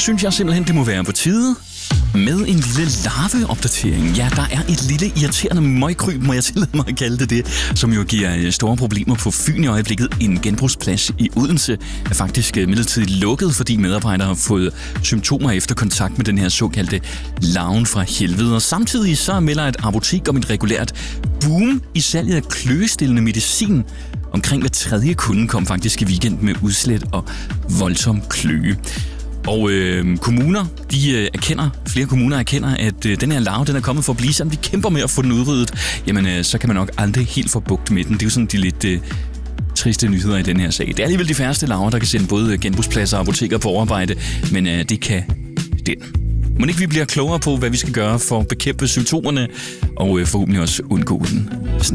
synes jeg simpelthen, det må være på tide med en lille larveopdatering. Ja, der er et lille irriterende møgkryb, må jeg tillade mig at kalde det, som jo giver store problemer på Fyn i øjeblikket. En genbrugsplads i Odense er faktisk midlertidigt lukket, fordi medarbejdere har fået symptomer efter kontakt med den her såkaldte larven fra helvede. Og samtidig så melder et apotek om et regulært boom i salget af kløestillende medicin. Omkring hver tredje kunde kom faktisk i weekend med udslæt og voldsom kløe. Og flere kommuner erkender, at den her larve, den er kommet for at blive, selvom de kæmper med at få den udryddet. Jamen, så kan man nok aldrig helt få bugt med den. Det er jo sådan de lidt triste nyheder i den her sag. Det er alligevel de færreste larver, der kan sende både genbrugspladser og apoteker på overarbejde, men det kan den. Må ikke vi bliver klogere på, hvad vi skal gøre for at bekæmpe symptomerne, og forhåbentlig også undgå den.